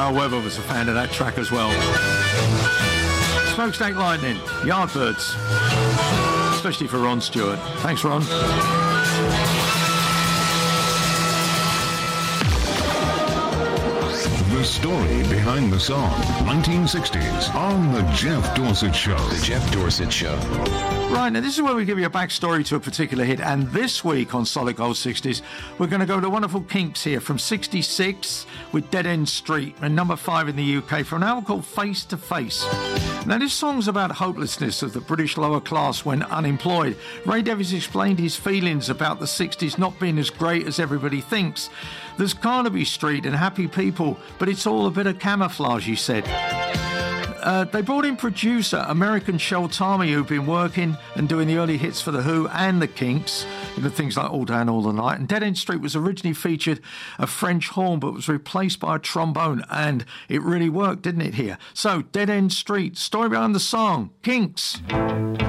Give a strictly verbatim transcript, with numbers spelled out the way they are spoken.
Al Weber was a fan of that track as well. Smokestack Lightning, Yardbirds, especially for Ron Stewart. Thanks, Ron. The story behind the song, nineteen sixties, on The Jeff Dorsett Show. The Jeff Dorsett Show. Right, now this is where we give you a backstory to a particular hit, and this week on Solid Gold sixties, we're going to go to wonderful Kinks here from sixty-six with Dead End Street, and number five in the U K from an album called Face to Face. Now this song's about hopelessness of the British lower class when unemployed. Ray Davies explained his feelings about the sixties not being as great as everybody thinks. There's Carnaby Street and happy people, but it's all a bit of camouflage, he said. Uh, they brought in producer American Shel Talmy, who'd been working and doing the early hits for The Who and the Kinks, you know, things like All Day and All the Night. And Dead End Street was originally featured a French horn, but was replaced by a trombone, and it really worked, didn't it, here? So, Dead End Street, story behind the song, Kinks.